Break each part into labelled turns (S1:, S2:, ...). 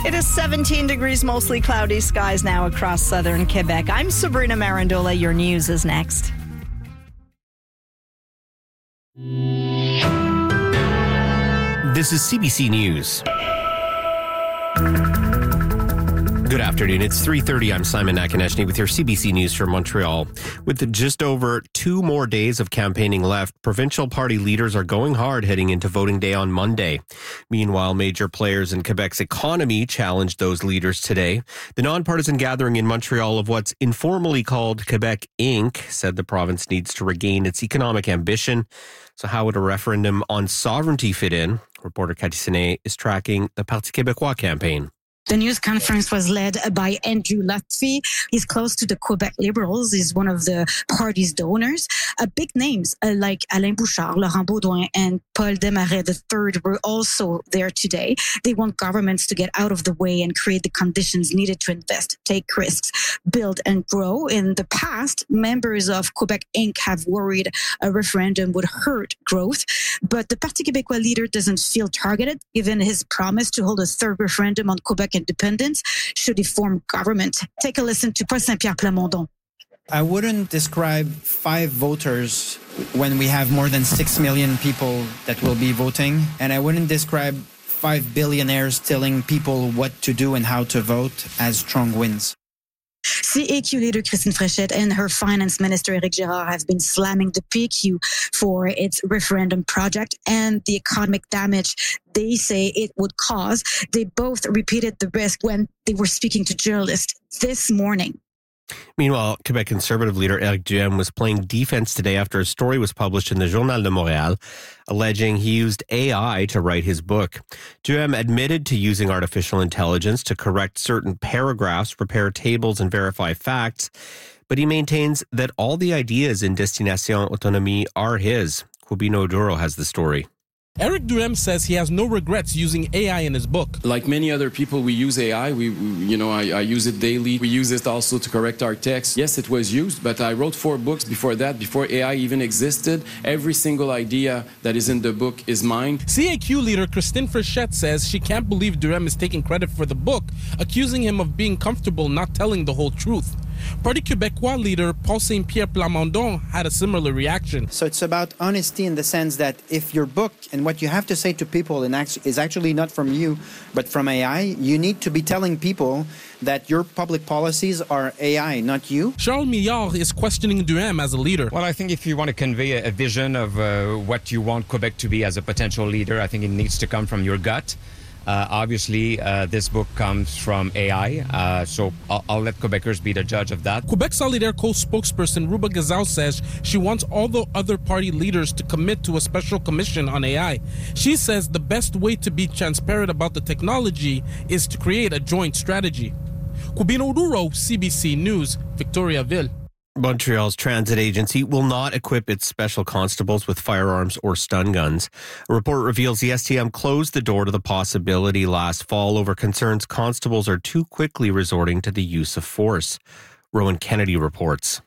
S1: It is 17 degrees, mostly cloudy skies now across southern Quebec. I'm Sabrina Marandola. Your news is next.
S2: This is CBC News. Good afternoon. It's 3:30. I'm Simon Nakaneshny with your CBC News from Montreal. With just over 2 more days of campaigning left, provincial party leaders are going hard heading into voting day on Monday. Meanwhile, major players in Quebec's economy challenged those leaders today. The nonpartisan gathering in Montreal of what's informally called Quebec Inc. said the province needs to regain its economic ambition. So how would a referendum on sovereignty fit in? Reporter Cathy Senet is tracking the Parti Québécois campaign.
S3: The news conference was led by Andrew Lutfi. He's close to the Quebec Liberals. He's one of the party's donors. Big names like Alain Bouchard, Laurent Beaudoin, and Paul Desmarais III were also there today. They want governments to get out of the way and create the conditions needed to invest, take risks, build and grow. In the past, members of Quebec Inc. have worried a referendum would hurt growth, but the Parti Québécois leader doesn't feel targeted, given his promise to hold a third referendum on Quebec independence should he form government. Take a listen to Paul Saint-Pierre Plamondon.
S4: I wouldn't describe 5 voters when we have more than 6 million people that will be voting. And I wouldn't describe 5 billionaires telling people what to do and how to vote as strong wins.
S3: CAQ leader Christine Fréchette and her finance minister Éric Girard have been slamming the PQ for its referendum project and the economic damage they say it would cause. They both repeated the risk when they were speaking to journalists this morning.
S2: Meanwhile, Quebec Conservative leader Éric Duhem was playing defense today after a story was published in the Journal de Montréal alleging he used AI to write his book. Duhem admitted to using artificial intelligence to correct certain paragraphs, prepare tables, and verify facts, but he maintains that all the ideas in Destination Autonomie are his. Cubino Duro has the story.
S5: Éric Duhem says he has no regrets using AI in his book.
S6: Like many other people, we use AI. I use it daily. We use it also to correct our text. Yes, it was used, but I wrote 4 books before that, before AI even existed. Every single idea that is in the book is mine.
S5: CAQ leader Christine Fréchette says she can't believe Duhem is taking credit for the book, accusing him of being comfortable not telling the whole truth. Parti Québécois leader Paul Saint-Pierre Plamondon had a similar reaction.
S4: So it's about honesty in the sense that if your book and what you have to say to people is actually not from you, but from AI, you need to be telling people that your public policies are AI, not you.
S5: Charles Millard is questioning Duhem as a leader.
S7: Well, I think if you want to convey a vision of what you want Quebec to be as a potential leader, I think it needs to come from your gut. Obviously, this book comes from AI, so I'll let Quebecers be the judge of that.
S5: Quebec Solidaire co-spokesperson Ruba Gazal says she wants all the other party leaders to commit to a special commission on AI. She says the best way to be transparent about the technology is to create a joint strategy. Cubino Duro, CBC News, Victoriaville.
S2: Montreal's transit agency will not equip its special constables with firearms or stun guns. A report reveals the STM closed the door to the possibility last fall over concerns constables are too quickly resorting to the use of force. Rowan Kennedy reports.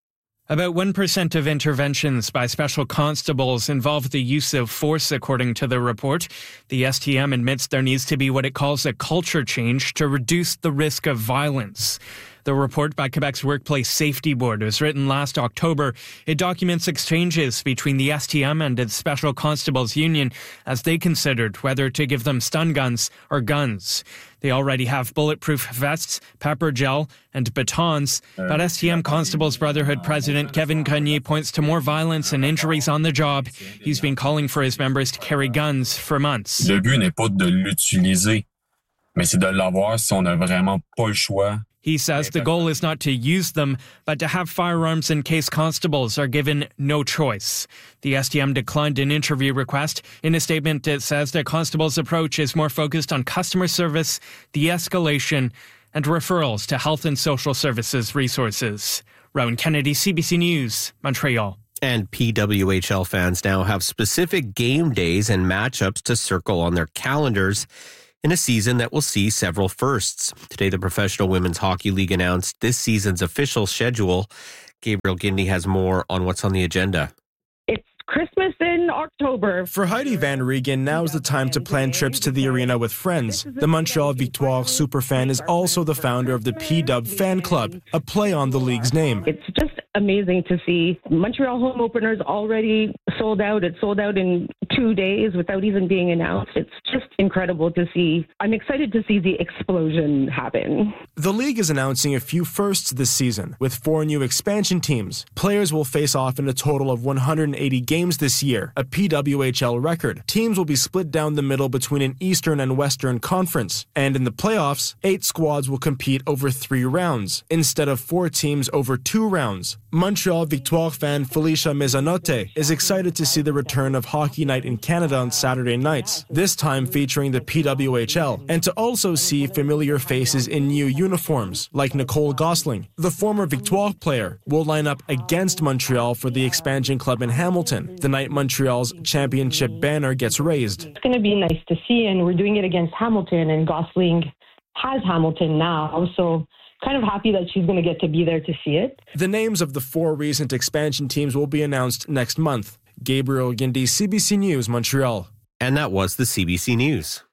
S8: About 1% of interventions by special constables involve the use of force, according to the report. The STM admits there needs to be what it calls a culture change to reduce the risk of violence. The report by Quebec's Workplace Safety Board was written last October. It documents exchanges between the STM and its Special Constables Union as they considered whether to give them stun guns or guns. They already have bulletproof vests, pepper gel, and batons, but STM Constables Brotherhood President Kevin Grenier points to more violence and injuries on the job. He's been calling for his members to carry guns for months.
S9: Le but n'est pas de l'utiliser, mais c'est de l'avoir si on n'a vraiment pas le choix.
S8: He says the goal is not to use them, but to have firearms in case constables are given no choice. The STM declined an interview request. In a statement, it says the constable's approach is more focused on customer service, de-escalation, and referrals to health and social services resources. Rowan Kennedy, CBC News, Montreal.
S2: And PWHL fans now have specific game days and matchups to circle on their calendars in a season that will see several firsts. Today, the Professional Women's Hockey League announced this season's official schedule. Gabriel Gindney has more on what's on the agenda.
S10: It's Christmas in October.
S11: For Heidi Van Regan, now is the time to plan trips to the arena with friends. The Montreal Victoire superfan is also the founder of the P-Dub Fan Club, a play on the league's name.
S10: It's just amazing to see Montreal home openers already sold out. It sold out in 2 days without even being announced. It's just incredible to see. I'm excited to see the explosion happen.
S11: The league is announcing a few firsts this season, with 4 new expansion teams. Players will face off in a total of 180 games this year, a PWHL record. Teams will be split down the middle between an Eastern and Western conference. And in the playoffs, 8 squads will compete over 3 rounds, instead of 4 teams over 2 rounds. Montreal Victoire fan Felicia Mezzanotte is excited to see the return of Hockey Night in Canada on Saturday nights, this time featuring the PWHL, and to also see familiar faces in new uniforms, like Nicole Gosling. The former Victoire player will line up against Montreal for the expansion club in Hamilton, the night Montreal's championship banner gets raised.
S10: It's going to be nice to see, and we're doing it against Hamilton, and Gosling has Hamilton now, so kind of happy that she's going to get to be there to see it.
S11: The names of the 4 recent expansion teams will be announced next month. Gabriel Guindy, CBC News, Montreal.
S2: And that was the CBC News.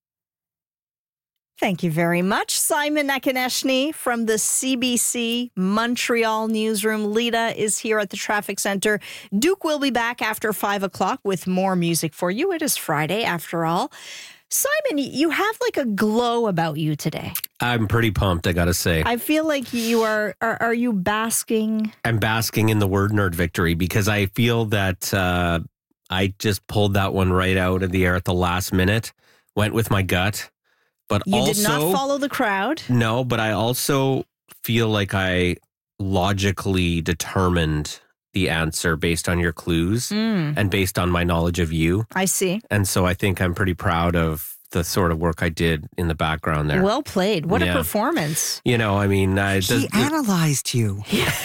S1: Thank you very much, Simon Nakonechny from the CBC Montreal newsroom. Lita is here at the traffic center. Duke will be back after 5 o'clock with more music for you. It is Friday, after all. Simon, you have like a glow about you today.
S2: I'm pretty pumped, I gotta say.
S1: I feel like you are you basking?
S2: I'm basking in the word nerd victory because I feel that I just pulled that one right out of the air at the last minute, went with my gut. But
S1: you
S2: also,
S1: did not follow the crowd?
S2: No, but I also feel like I logically determined the answer based on your clues and based on my knowledge of you.
S1: I see.
S2: And so I think I'm pretty proud of the sort of work I did in the background there.
S1: Well played. What a performance.
S2: You know, I mean...
S12: he analyzed you.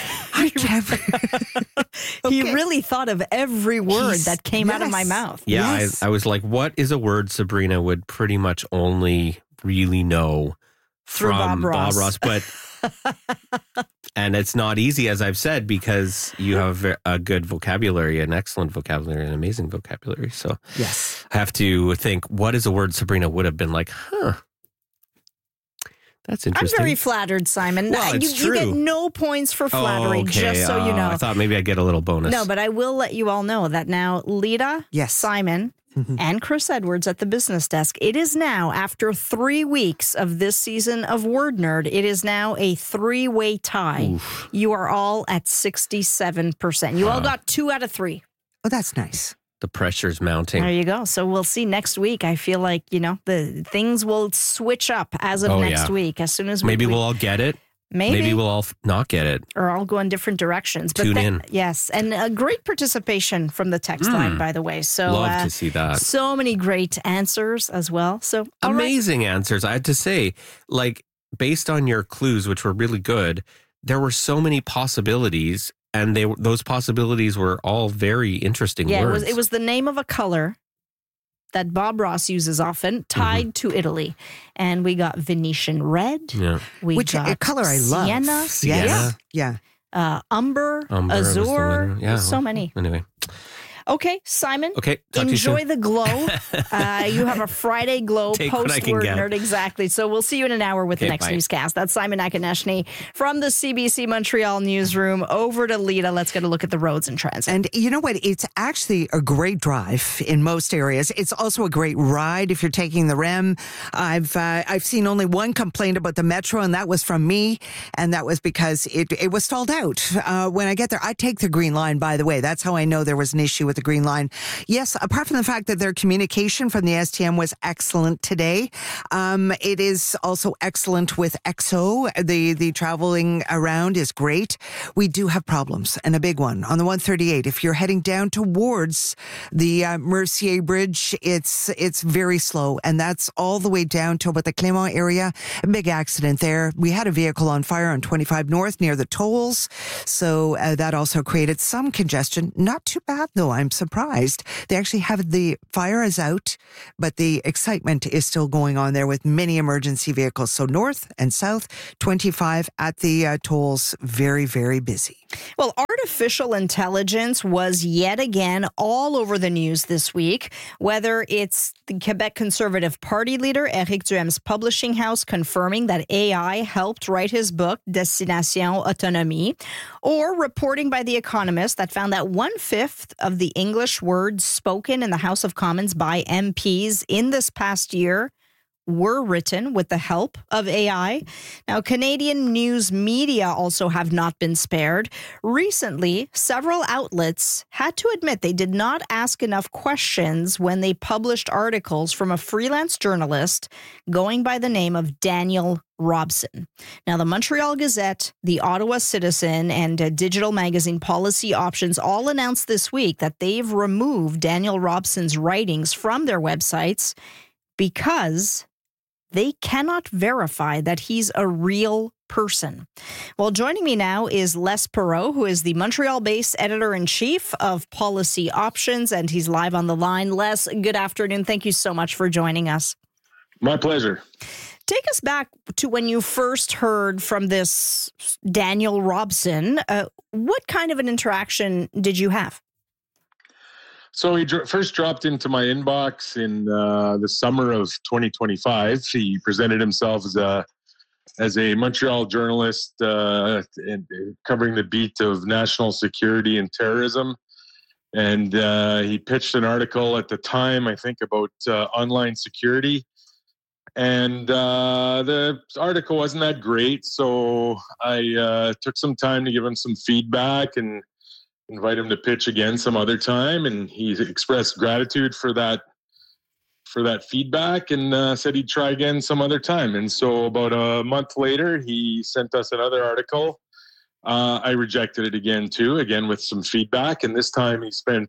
S1: He really thought of every word that came out of my mouth.
S2: Yeah, yes. I was like, what is a word Sabrina would pretty much only really know from Bob Ross? But... And it's not easy, as I've said, because you have a good vocabulary, an excellent vocabulary, an amazing vocabulary. So
S12: yes,
S2: I have to think, what is a word Sabrina would have been like, that's interesting.
S1: I'm very flattered, Simon.
S2: Well,
S1: you get no points for flattery, just so you know.
S2: I thought maybe I'd get a little bonus.
S1: No, but I will let you all know that now Lita, Simon, and Chris Edwards at the business desk. It is now, after 3 weeks of this season of Word Nerd, it is now a 3-way tie. Oof. You are all at 67%. You all got 2 out of 3.
S12: Oh, that's nice.
S2: The pressure's mounting.
S1: There you go. So we'll see next week. I feel like, the things will switch up as of next week. As soon as
S2: maybe we'll all get it. Maybe we'll all not get it.
S1: Or all go in different directions. But
S2: Tune in.
S1: Yes. And a great participation from the text line, by the way. So
S2: love to see that.
S1: So many great answers as well. So
S2: amazing answers. I had to say, like, based on your clues, which were really good, there were so many possibilities, and those possibilities were all very interesting words.
S1: It was the name of a color that Bob Ross uses often, tied to Italy. And we got Venetian red.
S2: Yeah.
S12: Which a color I love.
S1: Sienna.
S12: Yeah.
S1: Umber, azure.
S2: Yeah.
S1: So many.
S2: Anyway.
S1: Okay, Simon.
S2: Okay,
S1: enjoy the glow. You have a Friday glow post-Word Nerd. Exactly. So we'll see you in an hour with the next newscast. That's Simon Nakonechny from the CBC Montreal newsroom. Over to Lita. Let's get a look at the roads and transit.
S12: And you know what? It's actually a great drive in most areas. It's also a great ride if you're taking the REM. I've seen only one complaint about the Metro, and that was from me. And that was because it was stalled out. When I get there, I take the Green Line, by the way. That's how I know there was an issue with the Green Line. Yes, apart from the fact that their communication from the STM was excellent today, it is also excellent with XO. The traveling around is great. We do have problems, and a big one on the 138. If you're heading down towards the Mercier Bridge, it's very slow, and that's all the way down to about the Clément area. A big accident there. We had a vehicle on fire on 25 North near the tolls, so that also created some congestion. Not too bad, though, I I'm surprised. They actually have the fire is out, but the excitement is still going on there with many emergency vehicles. So north and south, 25 at the tolls, very, very busy.
S1: Well, artificial intelligence was yet again all over the news this week, whether it's the Quebec Conservative Party leader, Éric Duhaim's publishing house, confirming that AI helped write his book, Destination Autonomie, or reporting by The Economist that found that 1/5 of the English words spoken in the House of Commons by MPs in this past year were written with the help of AI. Now, Canadian news media also have not been spared. Recently, several outlets had to admit they did not ask enough questions when they published articles from a freelance journalist going by the name of Daniel Robson. Now, the Montreal Gazette, the Ottawa Citizen, and digital magazine Policy Options all announced this week that they've removed Daniel Robson's writings from their websites because they cannot verify that he's a real person. Well, joining me now is Les Perreault, who is the Montreal-based editor-in-chief of Policy Options, and he's live on the line. Les, good afternoon. Thank you so much for joining us.
S13: My pleasure.
S1: Take us back to when you first heard from this Daniel Robson. What kind of an interaction did you have?
S13: So he first dropped into my inbox in the summer of 2025. He presented himself as a Montreal journalist covering the beat of national security and terrorism. And he pitched an article at the time, I think, about online security. And the article wasn't that great, so I took some time to give him some feedback and invite him to pitch again some other time, and he expressed gratitude for that feedback and said he'd try again some other time. And so about a month later, he sent us another article. I rejected it again with some feedback, and this time he spent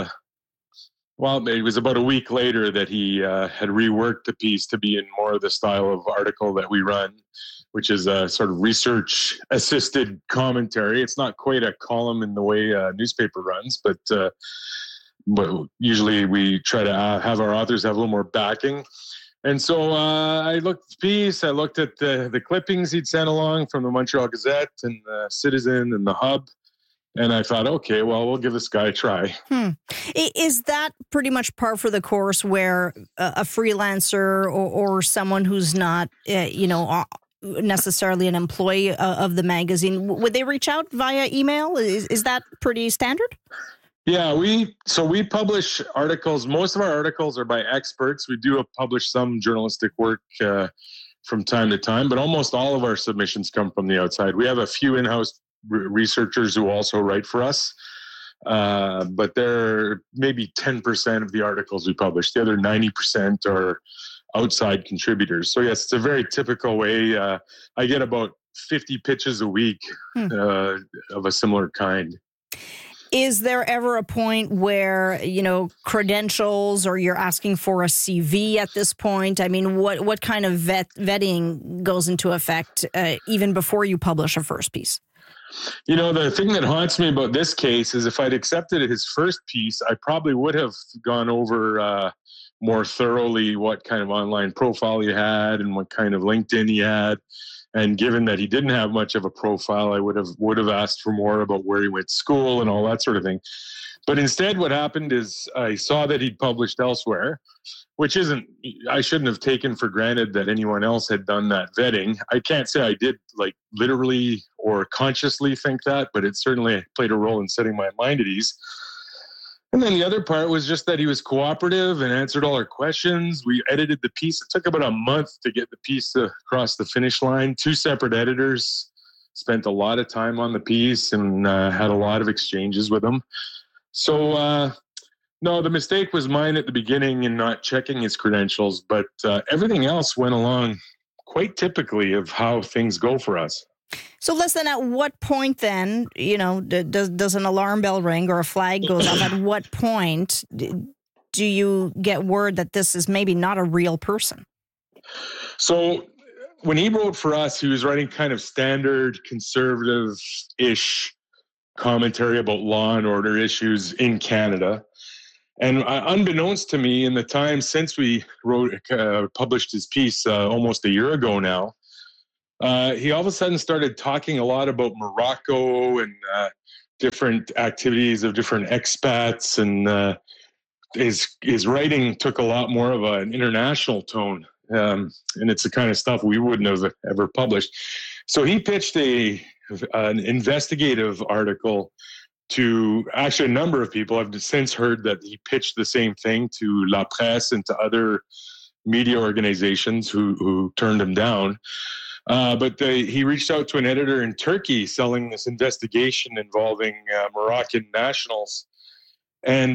S13: it was about a week later that he had reworked the piece to be in more of the style of article that we run, which is a sort of research-assisted commentary. It's not quite a column in the way a newspaper runs, but usually we try to have our authors have a little more backing. And so I looked at the piece, I looked at the clippings he'd sent along from the Montreal Gazette and the Citizen and the Hub, and I thought, okay, well, we'll give this guy a try.
S1: Is that pretty much par for the course where a freelancer or someone who's not, necessarily an employee of the magazine, would they reach out via email? Is that pretty standard?
S13: Yeah, we publish articles. Most of our articles are by experts. We do publish some journalistic work from time to time, but almost all of our submissions come from the outside. We have a few in-house researchers who also write for us, but they're maybe 10% of the articles we publish. The other 90% are outside contributors. So yes, it's a very typical way. I get about 50 pitches a week of a similar kind.
S1: Is there ever a point where, credentials or you're asking for a CV at this point? I mean, what kind of vetting goes into effect even before you publish a first piece?
S13: The thing that haunts me about this case is if I'd accepted his first piece, I probably would have gone over more thoroughly what kind of online profile he had and what kind of LinkedIn he had. And given that he didn't have much of a profile, I would have asked for more about where he went to school and all that sort of thing. But instead, what happened is I saw that he'd published elsewhere, which I shouldn't have taken for granted that anyone else had done that vetting. I can't say I did literally or consciously think that, but it certainly played a role in setting my mind at ease. And then the other part was just that he was cooperative and answered all our questions. We edited the piece. It took about a month to get the piece across the finish line. 2 separate editors spent a lot of time on the piece and had a lot of exchanges with him. So, no, the mistake was mine at the beginning in not checking his credentials, but everything else went along quite typically of how things go for us.
S1: So listen, at what point then, does an alarm bell ring or a flag goes off? At what point do you get word that this is maybe not a real person?
S13: So when he wrote for us, he was writing kind of standard conservative-ish commentary about law and order issues in Canada. And unbeknownst to me, in the time since we published his piece almost a year ago now, he all of a sudden started talking a lot about Morocco and different activities of different expats, and his writing took a lot more of an international tone, and it's the kind of stuff we wouldn't have ever published. So he pitched an investigative article to actually a number of people. I've since heard that he pitched the same thing to La Presse and to other media organizations who turned him down. But he reached out to an editor in Turkey selling this investigation involving Moroccan nationals. And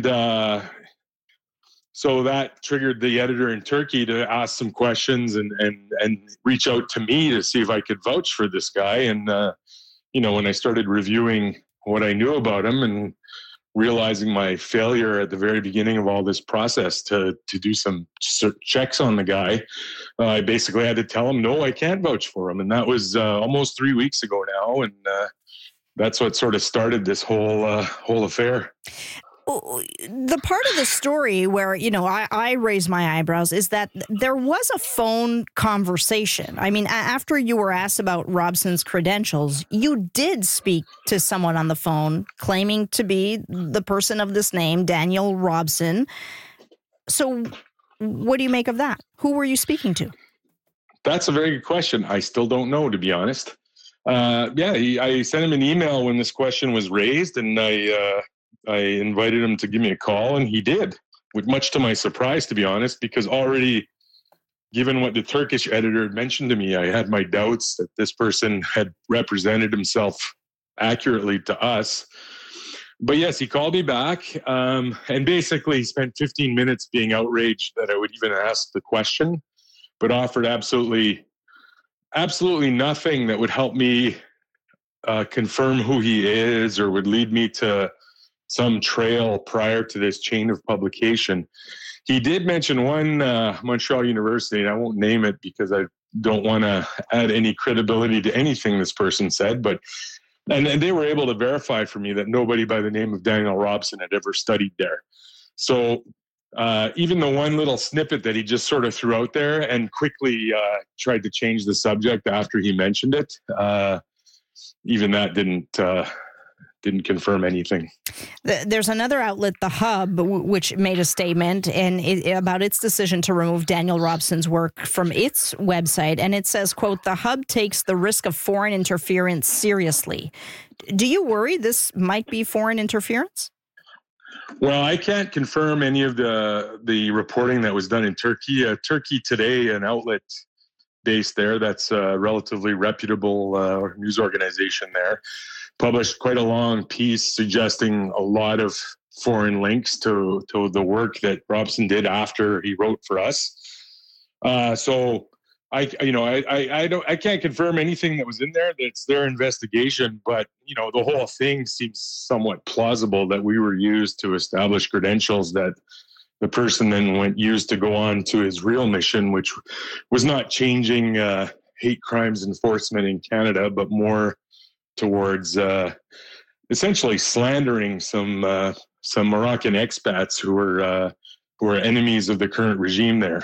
S13: so that triggered the editor in Turkey to ask some questions and reach out to me to see if I could vouch for this guy. And, when I started reviewing what I knew about him and realizing my failure at the very beginning of all this process to do some checks on the guy, I basically had to tell him, no, I can't vouch for him. And that was almost 3 weeks ago now. And that's what sort of started this whole affair.
S1: The part of the story where, I raise my eyebrows is that there was a phone conversation. I mean, after you were asked about Robson's credentials, you did speak to someone on the phone claiming to be the person of this name, Daniel Robson. So what do you make of that? Who were you speaking to?
S13: That's a very good question. I still don't know, to be honest. I sent him an email when this question was raised, and I invited him to give me a call, and he did, much to my surprise, to be honest, because already, given what the Turkish editor had mentioned to me, I had my doubts that this person had represented himself accurately to us. But yes, he called me back, and basically spent 15 minutes being outraged that I would even ask the question, but offered absolutely nothing that would help me confirm who he is or would lead me to some trail prior to this chain of publication. He did mention one Montreal University, and I won't name it because I don't want to add any credibility to anything this person said, but and they were able to verify for me that nobody by the name of Daniel Robson had ever studied there. So even the one little snippet that he just sort of threw out there and quickly tried to change the subject after he mentioned it, even that didn't confirm anything.
S1: There's another outlet, The Hub, which made a statement about its decision to remove Daniel Robson's work from its website. And it says, quote, "The Hub takes the risk of foreign interference seriously." Do you worry this might be foreign interference?
S13: Well, I can't confirm any of the reporting that was done in Turkey. Turkey Today, an outlet based there that's a relatively reputable news organization there, published quite a long piece suggesting a lot of foreign links to the work that Robson did after he wrote for us. So I can't confirm anything that was in there. That's their investigation, but the whole thing seems somewhat plausible that we were used to establish credentials that the person then used to go on to his real mission, which was not changing hate crimes enforcement in Canada, but more towards essentially slandering some Moroccan expats who were enemies of the current regime there.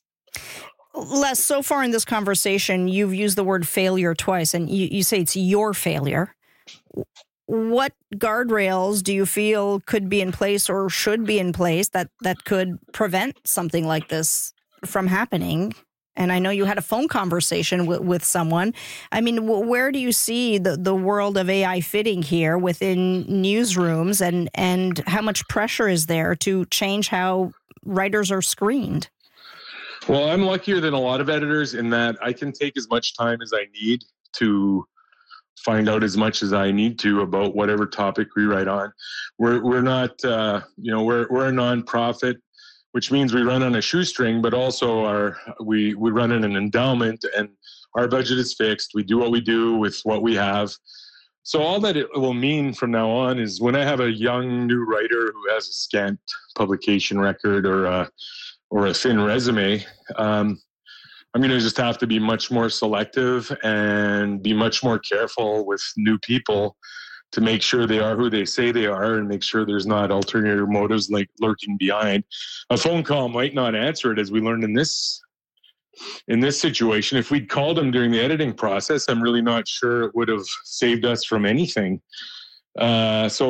S1: Les, so far in this conversation, you've used the word failure twice, and you say it's your failure. What guardrails do you feel could be in place or should be in place that could prevent something like this from happening? And I know you had a phone conversation with someone. I mean, where do you see the world of AI fitting here within newsrooms, and how much pressure is there to change how writers are screened?
S13: Well, I'm luckier than a lot of editors in that I can take as much time as I need to find out as much as I need to about whatever topic we write on. We're not, we're a nonprofit, which means we run on a shoestring, but also we run in an endowment, and our budget is fixed. We do what we do with what we have. So all that it will mean from now on is when I have a young new writer who has a scant publication record or a thin resume, I'm going to just have to be much more selective and be much more careful with new people to make sure they are who they say they are and make sure there's not ulterior motives like lurking behind. A phone call might not answer it, as we learned in this situation. If we'd called him during the editing process, I'm really not sure it would have saved us from anything. So